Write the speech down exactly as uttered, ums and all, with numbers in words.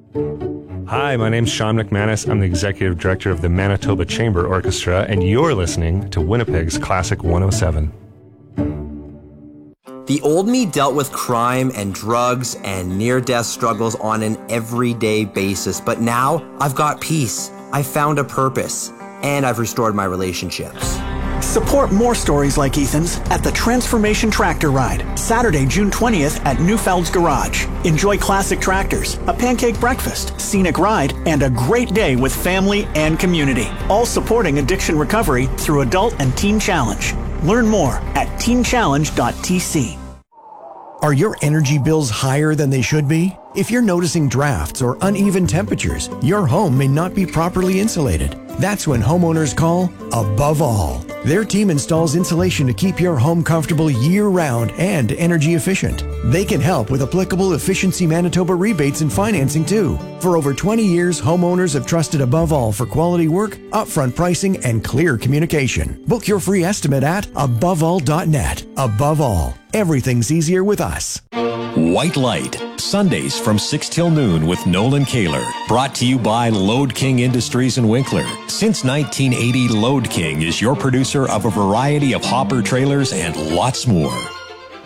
Hi, my name's Sean McManus. I'm the Executive Director of the Manitoba Chamber Orchestra, and you're listening to Winnipeg's Classic one oh seven. The old me dealt with crime and drugs and near-death struggles on an everyday basis, but now I've got peace. I found a purpose, and I've restored my relationships. Support more stories like Ethan's at the Transformation Tractor Ride, Saturday, June twentieth at Newfeld's Garage. Enjoy classic tractors, a pancake breakfast, scenic ride, and a great day with family and community. All supporting addiction recovery through Adult and Teen Challenge. Learn more at teen challenge dot t c. Are your energy bills higher than they should be? If you're noticing drafts or uneven temperatures, your home may not be properly insulated. That's when homeowners call Above All. Their team installs insulation to keep your home comfortable year-round and energy efficient. They can help with applicable Efficiency Manitoba rebates and financing too. For over twenty years, homeowners have trusted Above All for quality work, upfront pricing, and clear communication. Book your free estimate at above all dot net. Above All, everything's easier with us. White Light, Sundays from six till noon with Nolan Kaler. Brought to you by Load King Industries in Winkler. Since nineteen eighty, Load King is your producer of a variety of hopper trailers and lots more.